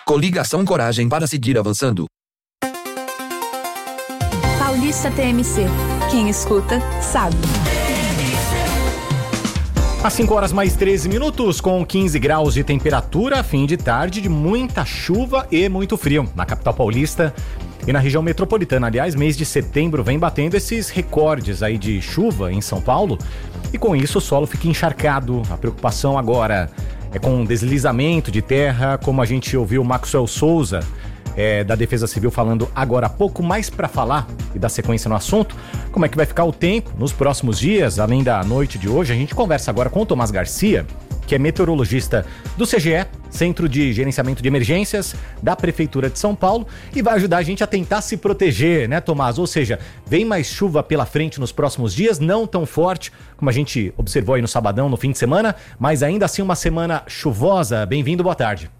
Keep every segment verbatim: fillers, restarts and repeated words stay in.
Coligação Coragem para seguir avançando. Paulista T M C. Quem escuta, sabe. Às cinco horas mais treze minutos, com quinze graus de temperatura, fim de tarde de muita chuva e muito frio na capital paulista e na região metropolitana. Aliás, mês de setembro vem batendo esses recordes aí de chuva em São Paulo e com isso o solo fica encharcado. A preocupação agora é com deslizamento de terra, como a gente ouviu o Maxwell Souza, É, da Defesa Civil falando agora há pouco, mais para falar e dar sequência no assunto, como é que vai ficar o tempo nos próximos dias, além da noite de hoje. A gente conversa agora com o Tomás Garcia, que é meteorologista do C G E, Centro de Gerenciamento de Emergências da Prefeitura de São Paulo, e vai ajudar a gente a tentar se proteger, né, Tomás? Ou seja, vem mais chuva pela frente nos próximos dias, não tão forte como a gente observou aí no sabadão, no fim de semana, mas ainda assim uma semana chuvosa. Bem-vindo, boa tarde.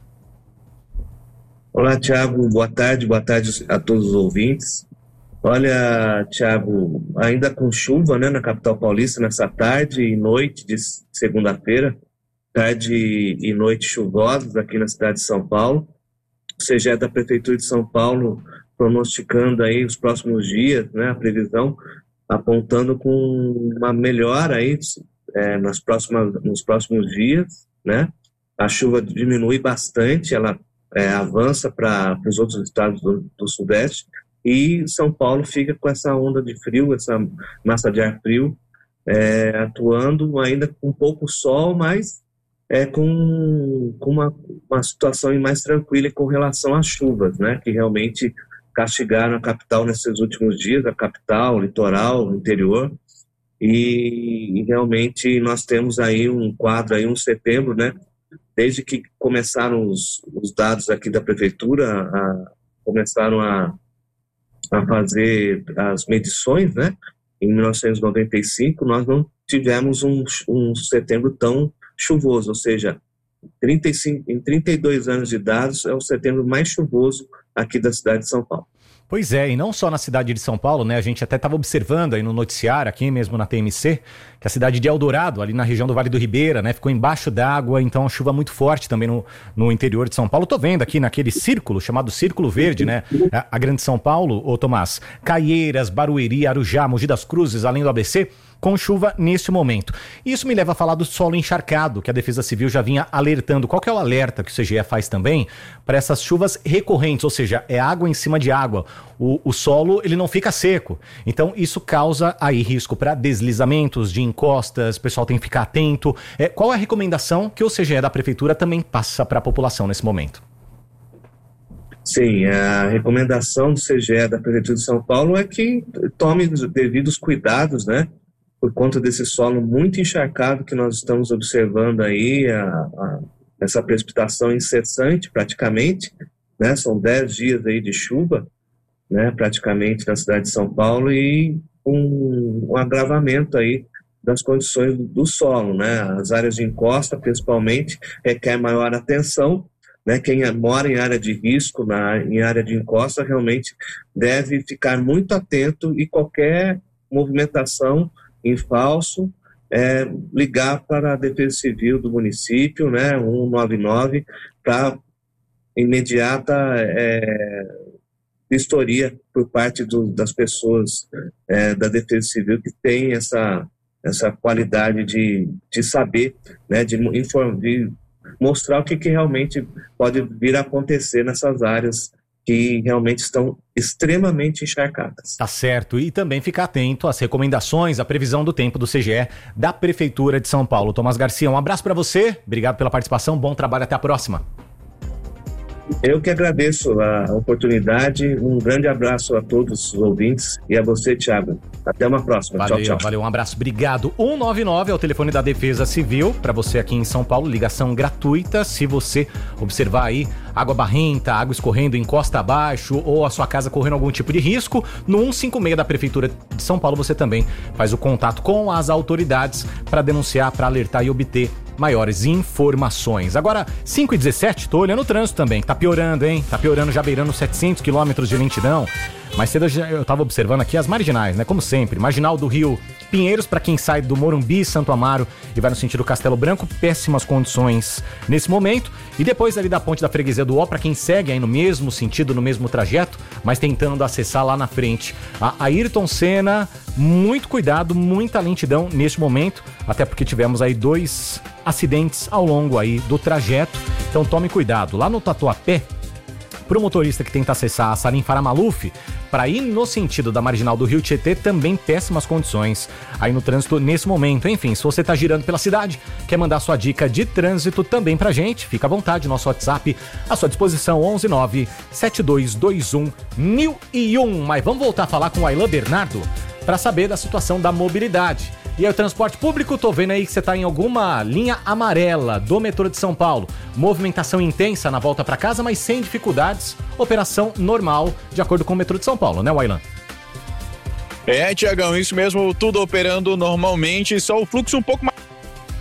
Olá, Thiago, boa tarde, boa tarde a todos os ouvintes. Olha, Thiago, ainda com chuva, né, na capital paulista nessa tarde e noite de segunda-feira, tarde e noite chuvosas aqui na cidade de São Paulo. O C G E da Prefeitura de São Paulo pronosticando aí os próximos dias, né, a previsão apontando com uma melhora aí é, nas próximas, nos próximos dias, né? A chuva diminui bastante, ela É, avança para os outros estados do, do Sudeste e São Paulo fica com essa onda de frio, essa massa de ar frio, é, atuando ainda com pouco sol, mas é, com, com uma, uma situação mais tranquila com relação às chuvas, né, que realmente castigaram a capital nesses últimos dias, a capital, o litoral, o interior, e, e realmente nós temos aí um quadro, aí um setembro, né, desde que começaram os, os dados aqui da prefeitura, a, começaram a, a fazer as medições, né? Em mil novecentos e noventa e cinco, nós não tivemos um, um setembro tão chuvoso, ou seja, trinta e cinco, em trinta e dois anos de dados, é o setembro mais chuvoso aqui da cidade de São Paulo. Pois é, e não só na cidade de São Paulo, né? A gente até estava observando aí no noticiário, aqui mesmo na T M C, que a cidade de Eldorado, ali na região do Vale do Ribeira, né? Ficou embaixo d'água, então a chuva muito forte também no, no interior de São Paulo. Tô vendo aqui naquele círculo, chamado Círculo Verde, né? A, a Grande São Paulo, ô Tomás, Caieiras, Barueri, Arujá, Mogi das Cruzes, além do A B C, com chuva neste momento. Isso me leva a falar do solo encharcado, que a Defesa Civil já vinha alertando. Qual que é o alerta que o C G E faz também para essas chuvas recorrentes? Ou seja, é água em cima de água. O, o solo, ele não fica seco. Então, isso causa aí risco para deslizamentos de encostas, o pessoal tem que ficar atento. É, qual é a recomendação que o C G E da Prefeitura também passa para a população nesse momento? Sim, a recomendação do C G E da Prefeitura de São Paulo é que tome os devidos cuidados, né? Por conta desse solo muito encharcado que nós estamos observando aí, a, a, essa precipitação incessante praticamente, né? São dez dias aí de chuva, né? Praticamente na cidade de São Paulo e um, um agravamento aí das condições do, do solo, né? As áreas de encosta, principalmente, requer maior atenção, né? Quem mora em área de risco, na, em área de encosta, realmente deve ficar muito atento e qualquer movimentação em falso, é, ligar para a Defesa Civil do município, né, cento e noventa e nove, para imediata é, vistoria por parte do, das pessoas é, da Defesa Civil que tem essa, essa qualidade de, de saber, né, de, inform, de mostrar o que, que realmente pode vir a acontecer nessas áreas que realmente estão extremamente encharcadas. Tá certo. E também ficar atento às recomendações, à previsão do tempo do C G E da Prefeitura de São Paulo. Tomás Garcia, um abraço para você. Obrigado pela participação. Bom trabalho. Até a próxima. Eu que agradeço a oportunidade. Um grande abraço a todos os ouvintes e a você, Thiago. Até uma próxima. Valeu, tchau, tchau. Valeu, um abraço. Obrigado. cento e noventa e nove é o telefone da Defesa Civil para você aqui em São Paulo. Ligação gratuita. Se você observar aí água barrenta, água escorrendo encosta abaixo ou a sua casa correndo algum tipo de risco, no cento e cinquenta e seis da Prefeitura de São Paulo você também faz o contato com as autoridades para denunciar, para alertar e obter maiores informações. Agora, cinco e dezessete, tô olhando o trânsito também, tá piorando, hein? Tá piorando, já beirando setecentos quilômetros de lentidão. Mais cedo eu estava observando aqui as marginais, né? Como sempre, marginal do Rio Pinheiros, para quem sai do Morumbi, Santo Amaro e vai no sentido Castelo Branco, péssimas condições nesse momento. E depois ali da ponte da Freguesia do Ó, para quem segue aí no mesmo sentido, no mesmo trajeto, mas tentando acessar lá na frente a Ayrton Senna, muito cuidado, muita lentidão neste momento, até porque tivemos aí dois acidentes ao longo aí do trajeto, então tome cuidado. Lá no Tatuapé, pro motorista que tenta acessar a Salim Faramaluf, para ir no sentido da marginal do Rio Tietê, também péssimas condições aí no trânsito nesse momento. Enfim, se você tá girando pela cidade, quer mandar sua dica de trânsito também pra gente, fica à vontade, nosso WhatsApp à sua disposição, onze nove sete dois dois um mil e um. Mas vamos voltar a falar com o Aylan Bernardo para saber da situação da mobilidade. E aí o transporte público, tô vendo aí que você tá em alguma linha amarela do metrô de São Paulo. Movimentação intensa na volta para casa, mas sem dificuldades. Operação normal, de acordo com o metrô de São Paulo, né, Aylan? É, Tiagão, isso mesmo, tudo operando normalmente, só o fluxo um pouco mais...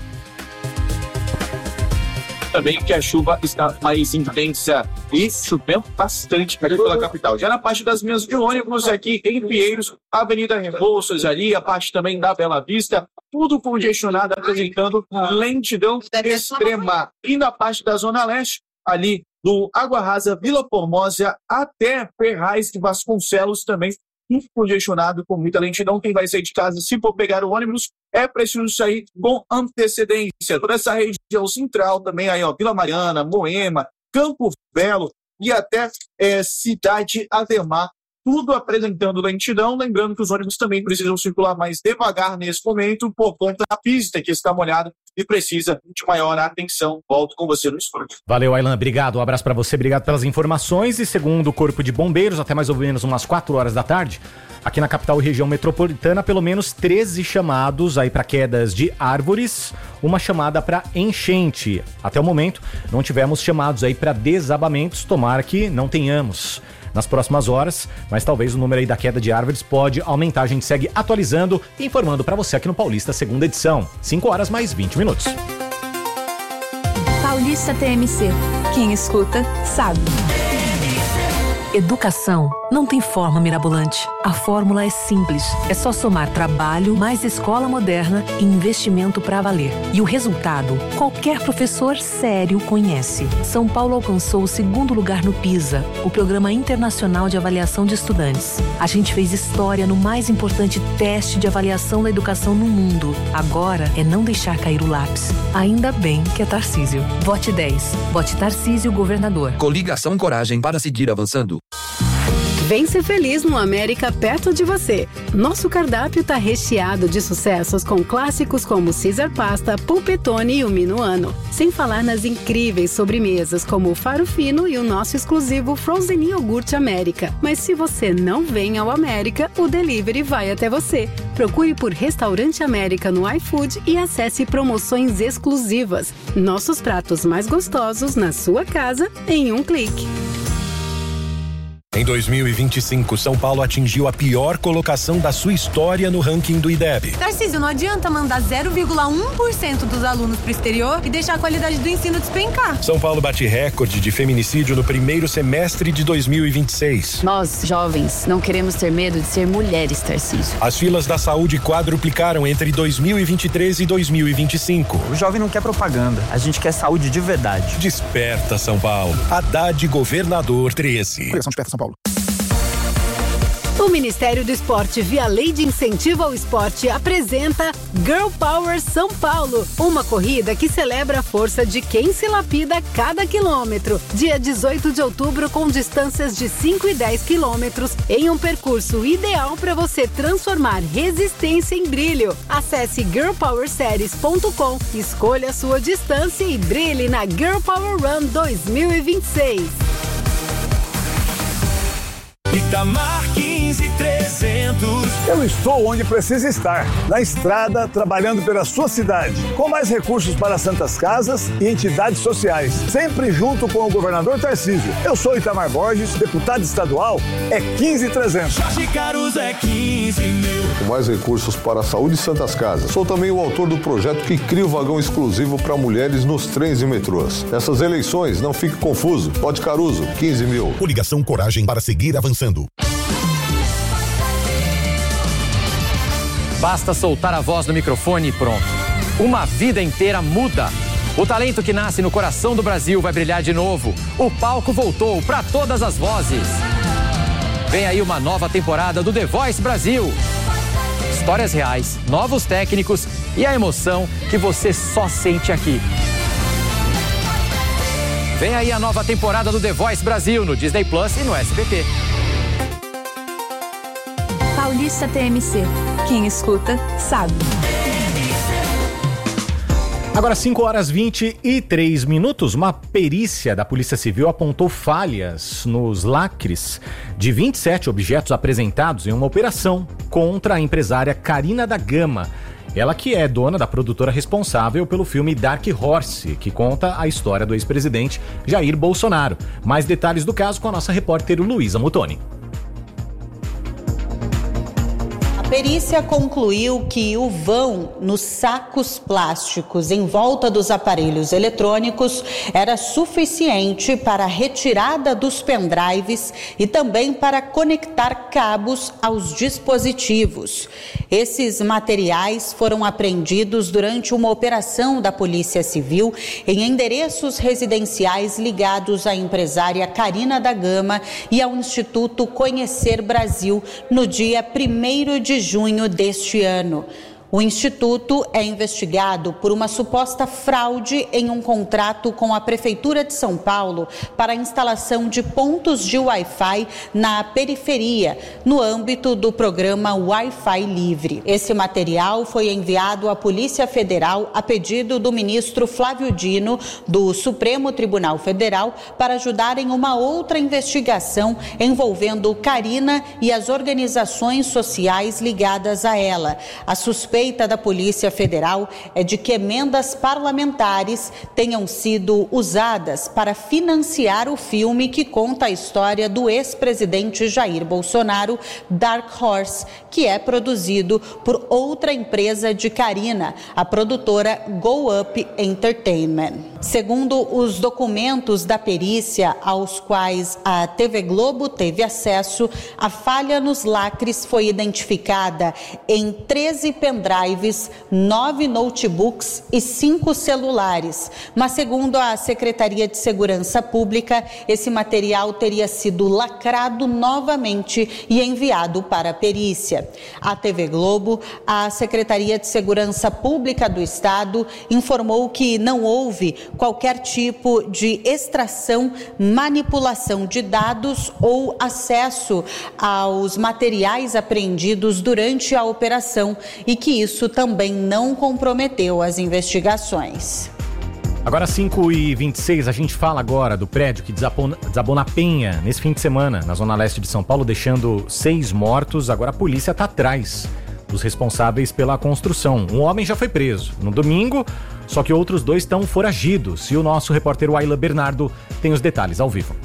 Também que a chuva está mais intensa e chovendo bastante aqui pela capital. Já na parte das minhas de ônibus aqui em Pinheiros, Avenida Rebouças ali, a parte também da Bela Vista, tudo congestionado, apresentando lentidão extrema. E na parte da Zona Leste, ali do Água Rasa, Vila Formosa até Ferraz de Vasconcelos também, muito congestionado, com muita lentidão. Quem vai sair de casa, se for pegar o ônibus, é preciso sair com antecedência. Toda essa região central também, aí, ó, Vila Mariana, Moema, Campo Belo e até é, Cidade Ademar, tudo apresentando lentidão. Lembrando que os ônibus também precisam circular mais devagar nesse momento, por conta da pista que está molhada e precisa de maior atenção. Volto com você no estúdio. Valeu, Aylan, obrigado, um abraço pra você, obrigado pelas informações. E segundo o Corpo de Bombeiros, até mais ou menos umas quatro horas da tarde, aqui na capital e região metropolitana, pelo menos treze chamados aí para quedas de árvores, uma chamada para enchente. Até o momento, não tivemos chamados aí para desabamentos, tomara que não tenhamos nas próximas horas, mas talvez o número aí da queda de árvores pode aumentar. A gente segue atualizando e informando para você aqui no Paulista, segunda edição. cinco horas mais vinte minutos. Paulista T M C. Quem escuta, sabe. Educação não tem forma mirabolante. A fórmula é simples. É só somar trabalho, mais escola moderna e investimento para valer. E o resultado, qualquer professor sério conhece. São Paulo alcançou o segundo lugar no PISA, o Programa Internacional de Avaliação de Estudantes. A gente fez história no mais importante teste de avaliação da educação no mundo. Agora é não deixar cair o lápis. Ainda bem que é Tarcísio. Vote dez. Vote Tarcísio, governador. Coligação Coragem para seguir avançando. Vem ser feliz no América perto de você. Nosso cardápio tá recheado de sucessos com clássicos como Caesar Pasta, Pulpetone e o Minuano. Sem falar nas incríveis sobremesas como o Faro Fino e o nosso exclusivo Frozen Iogurte América. Mas se você não vem ao América, o delivery vai até você. Procure por Restaurante América no iFood e acesse promoções exclusivas. Nossos pratos mais gostosos na sua casa em um clique. Em dois mil e vinte e cinco, São Paulo atingiu a pior colocação da sua história no ranking do I D E B. Tarcísio, não adianta mandar zero vírgula um por cento dos alunos para o exterior e deixar a qualidade do ensino despencar. São Paulo bate recorde de feminicídio no primeiro semestre de dois mil e vinte e seis. Nós, jovens, não queremos ter medo de ser mulheres, Tarcísio. As filas da saúde quadruplicaram entre dois mil e vinte e três e dois mil e vinte e cinco. O jovem não quer propaganda, a gente quer saúde de verdade. Desperta, São Paulo. Haddad Governador treze. Coligação Desperta São Paulo. O Ministério do Esporte, via Lei de Incentivo ao Esporte, apresenta Girl Power São Paulo, uma corrida que celebra a força de quem se lapida cada quilômetro. Dia dezoito de outubro, com distâncias de cinco e dez quilômetros, em um percurso ideal para você transformar resistência em brilho. Acesse girl power series ponto com, escolha a sua distância e brilhe na Girl Power Run dois mil e vinte e seis. Itamar quinze trezentos. Eu estou onde precisa estar, na estrada, trabalhando pela sua cidade, com mais recursos para santas casas e entidades sociais, sempre junto com o governador Tarcísio. Eu sou Itamar Borges, deputado estadual, é quinze trezentos. Jorge Caruso é quinze mil. Com mais recursos para a saúde e santas casas. Sou também o autor do projeto que cria o vagão exclusivo para mulheres nos trens e metrôs. Nessas eleições, não fique confuso. Vote Caruso, quinze mil. Coligação Coragem para seguir avançando. Basta soltar a voz no microfone e pronto. Uma vida inteira muda. O talento que nasce no coração do Brasil vai brilhar de novo. O palco voltou para todas as vozes. Vem aí uma nova temporada do The Voice Brasil. Histórias reais, novos técnicos e a emoção que você só sente aqui. Vem aí a nova temporada do The Voice Brasil no Disney Plus e no S B T. Paulista T M C. Quem escuta, sabe. Agora, cinco horas vinte e três minutos, uma perícia da Polícia Civil apontou falhas nos lacres de vinte e sete objetos apresentados em uma operação contra a empresária Carina da Gama. Ela que é dona da produtora responsável pelo filme Dark Horse, que conta a história do ex-presidente Jair Bolsonaro. Mais detalhes do caso com a nossa repórter Luísa Mutoni. A perícia concluiu que o vão nos sacos plásticos em volta dos aparelhos eletrônicos era suficiente para a retirada dos pendrives e também para conectar cabos aos dispositivos. Esses materiais foram apreendidos durante uma operação da Polícia Civil em endereços residenciais ligados à empresária Carina da Gama e ao Instituto Conhecer Brasil no dia primeiro de junho deste ano. O Instituto é investigado por uma suposta fraude em um contrato com a Prefeitura de São Paulo para a instalação de pontos de Wi-Fi na periferia, no âmbito do programa Wi-Fi Livre. Esse material foi enviado à Polícia Federal a pedido do ministro Flávio Dino, do Supremo Tribunal Federal, para ajudar em uma outra investigação envolvendo Carina e as organizações sociais ligadas a ela. A suspeita A suspeita da Polícia Federal é de que emendas parlamentares tenham sido usadas para financiar o filme que conta a história do ex-presidente Jair Bolsonaro, Dark Horse, que é produzido por outra empresa de Carina, a produtora Go Up Entertainment. Segundo os documentos da perícia aos quais a T V Globo teve acesso, a falha nos lacres foi identificada em treze pendrives, nove notebooks e cinco celulares. Mas, segundo a Secretaria de Segurança Pública, esse material teria sido lacrado novamente e enviado para a perícia. A T V Globo, a Secretaria de Segurança Pública do Estado, informou que não houve qualquer tipo de extração, manipulação de dados ou acesso aos materiais apreendidos durante a operação e que isso também não comprometeu as investigações. Agora, cinco e vinte e seis, a gente fala agora do prédio que desabou, desabou na Penha nesse fim de semana, na zona leste de São Paulo, deixando seis mortos. Agora a polícia está atrás dos responsáveis pela construção. Um homem já foi preso no domingo, só que outros dois estão foragidos. E o nosso repórter Wailan Bernardo tem os detalhes ao vivo.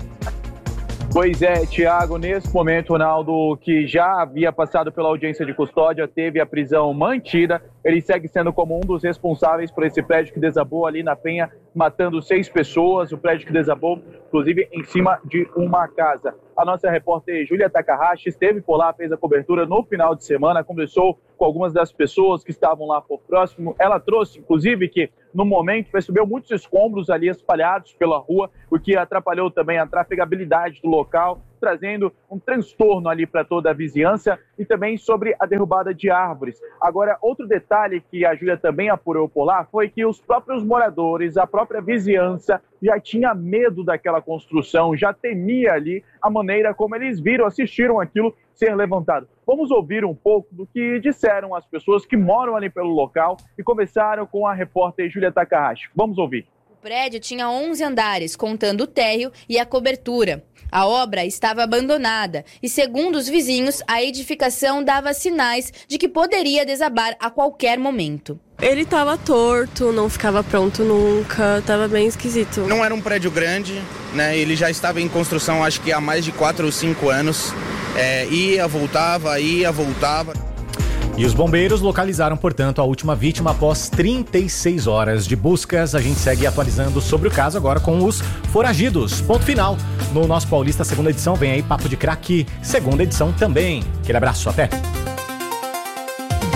Pois é, Tiago, nesse momento, Ronaldo, que já havia passado pela audiência de custódia, teve a prisão mantida. Ele segue sendo como um dos responsáveis por esse prédio que desabou ali na Penha, matando seis pessoas. O prédio que desabou, inclusive, em cima de uma casa. A nossa repórter Júlia Takahashi esteve por lá, fez a cobertura no final de semana, conversou com algumas das pessoas que estavam lá por próximo. Ela trouxe, inclusive, que no momento percebeu muitos escombros ali espalhados pela rua, o que atrapalhou também a trafegabilidade do local, trazendo um transtorno ali para toda a vizinhança e também sobre a derrubada de árvores. Agora, outro detalhe que a Júlia também apurou por lá foi que os próprios moradores, a própria vizinhança, já tinha medo daquela construção, já temia ali a maneira como eles viram, assistiram aquilo ser levantado. Vamos ouvir um pouco do que disseram as pessoas que moram ali pelo local e conversaram com a repórter Júlia Takahashi. Vamos ouvir. O prédio tinha onze andares, contando o térreo e a cobertura. A obra estava abandonada e, segundo os vizinhos, a edificação dava sinais de que poderia desabar a qualquer momento. Ele estava torto, não ficava pronto nunca, estava bem esquisito. Não era um prédio grande, né? Ele já estava em construção acho que há mais de quatro ou cinco anos. É, ia, voltava, ia, voltava. E os bombeiros localizaram, portanto, a última vítima após trinta e seis horas de buscas. A gente segue atualizando sobre o caso agora com os foragidos. Ponto final. No nosso Paulista, segunda edição, vem aí Papo de Craque, segunda edição também. Aquele abraço, até.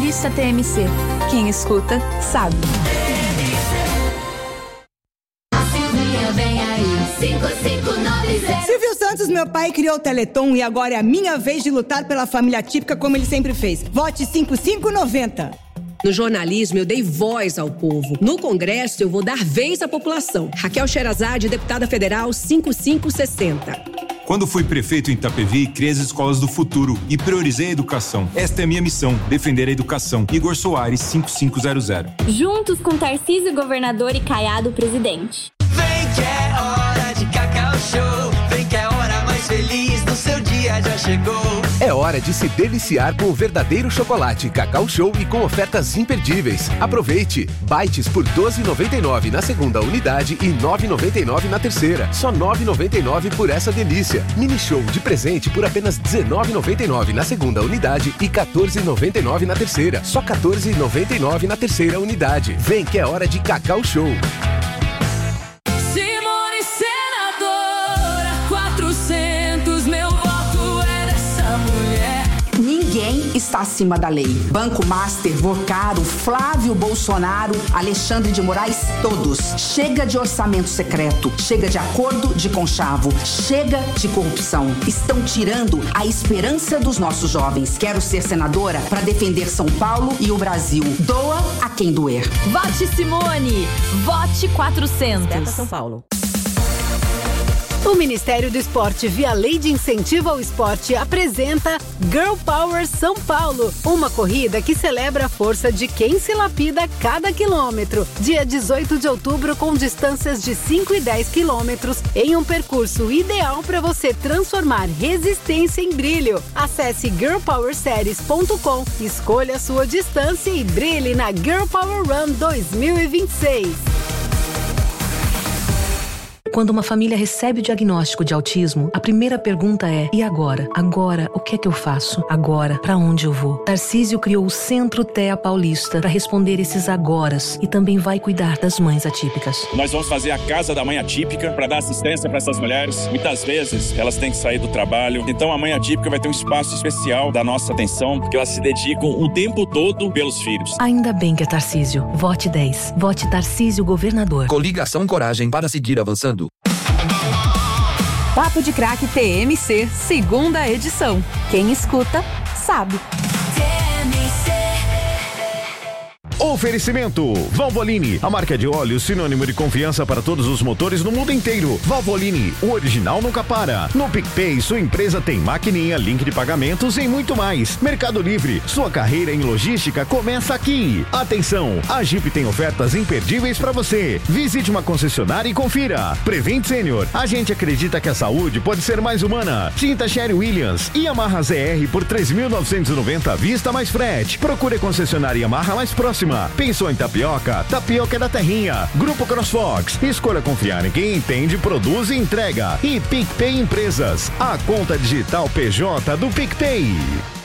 Revista T M C. Quem escuta, sabe. Silvio Santos, meu pai, criou o Teleton e agora é a minha vez de lutar pela família típica como ele sempre fez. Vote cinco cinco noventa. No jornalismo, eu dei voz ao povo. No Congresso, eu vou dar vez à população. Raquel Sherazade, deputada federal, cinco cinco sessenta. Quando fui prefeito em Itapevi, criei as escolas do futuro e priorizei a educação. Esta é a minha missão, defender a educação. Igor Soares, cinco cinco zero zero. Juntos com Tarcísio, governador, e Caiado, presidente. Vem que é hora de Cacau Show. Vem que é a hora mais feliz do seu dia já chegou. É hora de se deliciar com o verdadeiro chocolate Cacau Show e com ofertas imperdíveis. Aproveite! Bites por doze reais e noventa e nove centavos na segunda unidade e nove reais e noventa e nove centavos na terceira. Só nove reais e noventa e nove centavos por essa delícia. Mini Show de presente por apenas dezenove reais e noventa e nove centavos na segunda unidade e quatorze reais e noventa e nove centavos na terceira. Só quatorze reais e noventa e nove centavos na terceira unidade. Vem que é hora de Cacau Show. Simone Senadora, quatrocentos, meu voto é dessa mulher. Ninguém está acima da lei. Banco Master, Vocaro, Flávio Bolsonaro, Alexandre de Moraes, todos. Chega de orçamento secreto, chega de acordo de conchavo, chega de corrupção. Estão tirando a esperança dos nossos jovens. Quero ser senadora para defender São Paulo e o Brasil. Doa a quem doer. Vote Simone. Vote quatrocentos. São Paulo. O Ministério do Esporte, via Lei de Incentivo ao Esporte, apresenta Girl Power São Paulo, uma corrida que celebra a força de quem se lapida cada quilômetro. Dia dezoito de outubro, com distâncias de cinco e dez quilômetros, em um percurso ideal para você transformar resistência em brilho. Acesse girl power series ponto com, escolha a sua distância e brilhe na Girl Power Run dois mil e vinte e seis. Quando uma família recebe o diagnóstico de autismo, a primeira pergunta é: e agora? Agora, o que é que eu faço? Agora, pra onde eu vou? Tarcísio criou o Centro T E A Paulista para responder esses agoras e também vai cuidar das mães atípicas. Nós vamos fazer a Casa da Mãe Atípica para dar assistência para essas mulheres. Muitas vezes elas têm que sair do trabalho, então a Mãe Atípica vai ter um espaço especial da nossa atenção, porque elas se dedicam o tempo todo pelos filhos. Ainda bem que é Tarcísio. Vote dez. Vote Tarcísio, governador. Coligação Coragem para seguir avançando. Papo de Craque T M C, segunda edição. Quem escuta, sabe. Oferecimento Valvoline, a marca de óleo sinônimo de confiança para todos os motores no mundo inteiro. Valvoline, o original nunca para. No PicPay, sua empresa tem maquininha, link de pagamentos e muito mais. Mercado Livre, sua carreira em logística começa aqui. Atenção, a Jeep tem ofertas imperdíveis para você. Visite uma concessionária e confira. Prevent Senior, a gente acredita que a saúde pode ser mais humana. Tinta Sherry Williams e Yamaha Z R por três mil novecentos e noventa à vista mais frete. Procure a concessionária Yamaha mais próxima. Pensou em tapioca? Tapioca é da terrinha. Grupo CrossFox. Escolha confiar em quem entende, produz e entrega. E PicPay Empresas, a conta digital P J do PicPay.